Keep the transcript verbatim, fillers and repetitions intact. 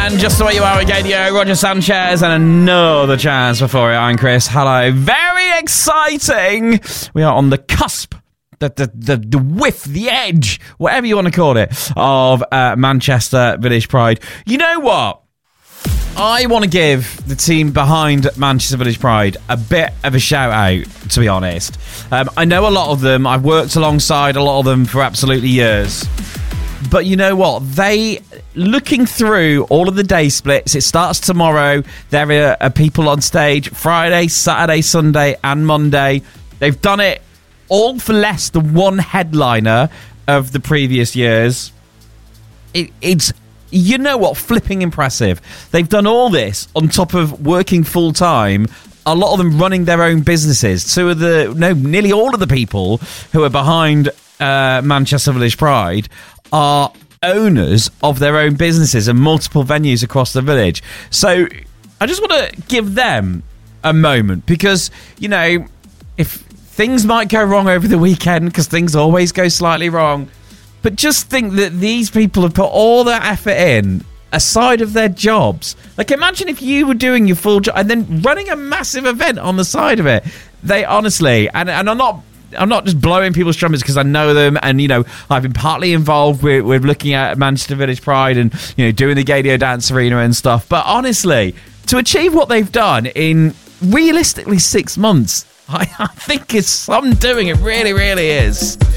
And just the way you are with Gadio, Roger Sanchez, and another chance before it. I'm Chris. Hello. Very exciting. We are on the cusp, the the the, the width, the edge, whatever you want to call it, of uh, Manchester Village Pride. You know what? I want to give the team behind Manchester Village Pride a bit of a shout out, to be honest. Um, I know a lot of them. I've worked alongside a lot of them for absolutely years. But you know what? They, looking through all of the day splits, it starts tomorrow. There are, are people on stage Friday, Saturday, Sunday, and Monday. They've done it all for less than one headliner of the previous years. It, it's, you know what? Flipping impressive. They've done all this on top of working full time. A lot of them running their own businesses. Two of the, no, nearly all of the people who are behind uh, Manchester Village Pride are owners of their own businesses and multiple venues across the village. So I just want to give them a moment because, you know, if things might go wrong over the weekend, because things always go slightly wrong, but just think that these people have put all their effort in aside of their jobs. Like, imagine if you were doing your full job and then running a massive event on the side of it. They honestly, and, and I'm not I'm not just blowing people's trumpets because I know them, and you know I've been partly involved with, with looking at Manchester Village Pride and you know doing the Gadio Dance Arena and stuff. But honestly, to achieve what they've done in realistically six months, I, I think it's some doing. It really, really is.